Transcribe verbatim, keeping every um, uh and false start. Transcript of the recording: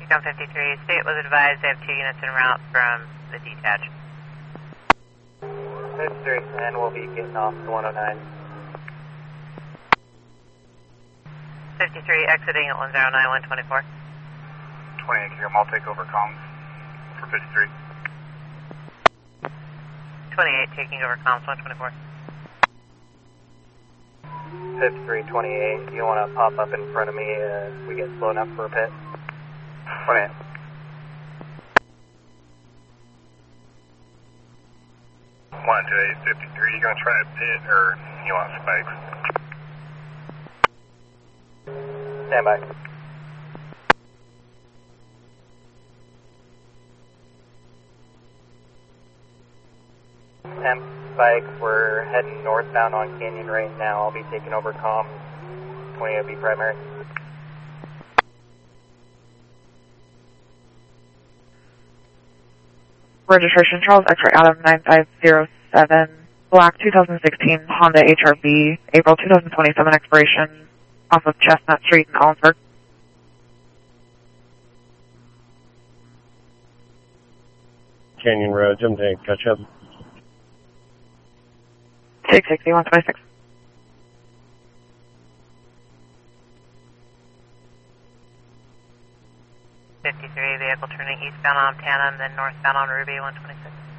Gun fifty-three, State was advised they have two units en route from the detach. fifty-three, and we'll be getting off to one oh nine. fifty-three, exiting at one oh nine, one twenty-four. twenty-eight, here, I'll take over comms for fifty-three. twenty-eight, taking over comms, one twenty-four. fifty-three, twenty-eight, you want to pop up in front of me as we get slow enough for a pit? twenty-eight. one two eight, fifty-three, you going to try a pit or you want spikes? Stand by. ten spikes, we're heading northbound on Canyon right now. I'll be taking over comms. twenty-eight will be primary. Registration Charles X-ray Adam nine five zero seven, black two thousand sixteen Honda H R V, April two thousand twenty-seven expiration, off of Chestnut Street in Ellensburg. Canyon Road, Jim Tank, catch up. six sixty, one twenty-six. fifty-three, vehicle turning eastbound on Tandem, then northbound on Ruby, one twenty-six.